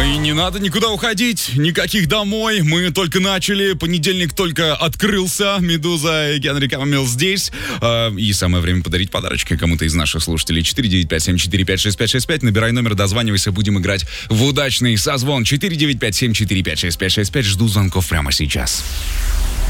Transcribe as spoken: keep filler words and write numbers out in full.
И не надо никуда уходить, никаких домой. Мы только начали, понедельник только открылся. Медуза и Генри Камамил здесь. И самое время подарить подарочки кому-то из наших слушателей. четыре девять пять семь четыре пять шесть пять шесть пять. Набирай номер, дозванивайся, будем играть в удачный созвон. четыре девять пять семь четыре пять шесть пять шесть пять. Жду звонков прямо сейчас.